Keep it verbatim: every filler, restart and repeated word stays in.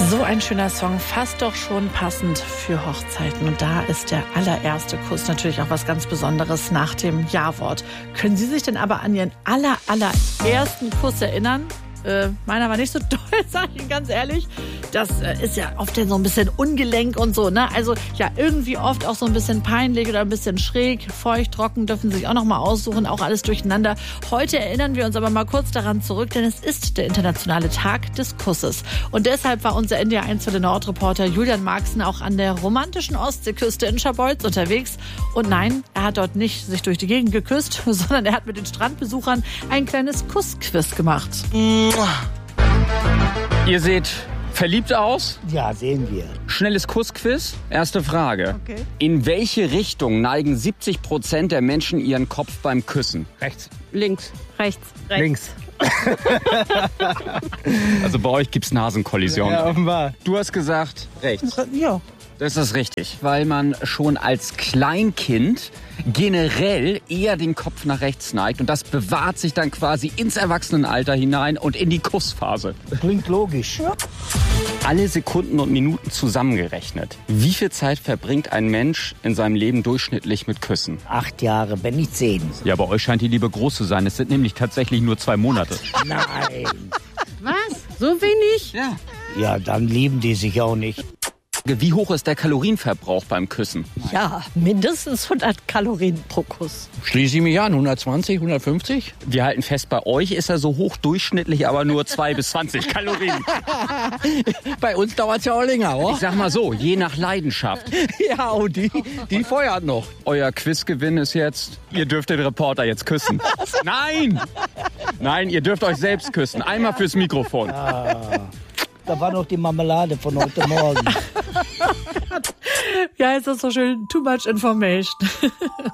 So ein schöner Song, fast doch schon passend für Hochzeiten. Und da ist der allererste Kuss natürlich auch was ganz Besonderes nach dem Ja-Wort. Können Sie sich denn aber an Ihren aller, allerersten Kuss erinnern? Äh, meiner war nicht so toll, sag ich Ihnen ganz ehrlich. Das äh, ist ja oft so ein bisschen ungelenk und so, ne? Also ja, irgendwie oft auch so ein bisschen peinlich oder ein bisschen schräg, feucht, trocken, dürfen Sie sich auch noch mal aussuchen, auch alles durcheinander. Heute erinnern wir uns aber mal kurz daran zurück, denn es ist der internationale Tag des Kusses. Und deshalb war unser N D R eins für den Nordreporter Julian Marxen auch an der romantischen Ostseeküste in Scharbeutz unterwegs. Und nein, er hat dort nicht sich durch die Gegend geküsst, sondern er hat mit den Strandbesuchern ein kleines Kussquiz gemacht. Ihr seht verliebt aus? Ja, sehen wir. Schnelles Kussquiz. Erste Frage. Okay. In welche Richtung neigen siebzig Prozent der Menschen ihren Kopf beim Küssen? Rechts. Links. Rechts. Links. Also bei euch gibt's Nasenkollisionen. Ja, offenbar. Du hast gesagt rechts. Ja. Das ist richtig, weil man schon als Kleinkind generell eher den Kopf nach rechts neigt. Und das bewahrt sich dann quasi ins Erwachsenenalter hinein und in die Kussphase. Klingt logisch. Ja. Alle Sekunden und Minuten zusammengerechnet. Wie viel Zeit verbringt ein Mensch in seinem Leben durchschnittlich mit Küssen? Acht Jahre, wenn nicht zehn. Ja, bei euch scheint die Liebe groß zu sein. Es sind nämlich tatsächlich nur zwei Monate. Nein. Was? So wenig? Ja. Ja, dann lieben die sich auch nicht. Wie hoch ist der Kalorienverbrauch beim Küssen? Ja, mindestens hundert Kalorien pro Kuss. Schließe ich mich an, hundertzwanzig, hundertfünfzig? Wir halten fest, bei euch ist er so hoch durchschnittlich, aber nur zwei bis zwanzig Kalorien. Bei uns dauert es ja auch länger, Ich oder? sag mal so, je nach Leidenschaft. Ja, und die, die feuert noch. Euer Quizgewinn ist jetzt, ihr dürft den Reporter jetzt küssen. Nein! Nein, ihr dürft euch selbst küssen. Einmal fürs Mikrofon. Da war noch die Marmelade von heute Morgen. Ja, ist das so schön. Too much information.